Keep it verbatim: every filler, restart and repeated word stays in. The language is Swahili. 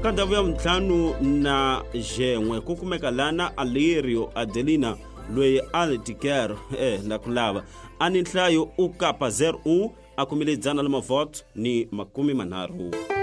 Kadavuya mtlhanu na jengwe kukumeka lana Alirio Adelina lwe Altiker eh na kulava ani nhlayo ukapa zero u akumiledzana la mavoto ni makumi manaru.